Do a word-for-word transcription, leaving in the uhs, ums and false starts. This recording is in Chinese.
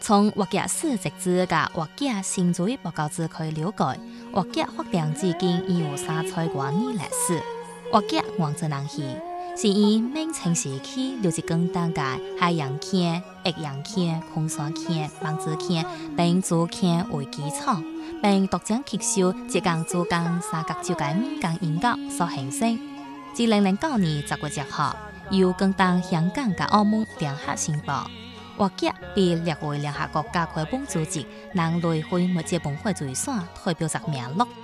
从活脚史籍志甲活脚新罪报告之可以了解，活脚发展至今已有三千多年历史。活脚原真人戏，是以明清时期流一广东嘅海洋坑、益阳坑、空山坑、望子坑并竹坑为基础，并独将吸收浙江珠江三角洲嘅民间音乐所形成。自零零九年十月一號，由廣東、香港及澳門聯合申報，活腳被列為聯合國教科文組織人類非物質文化遺產代表作名錄。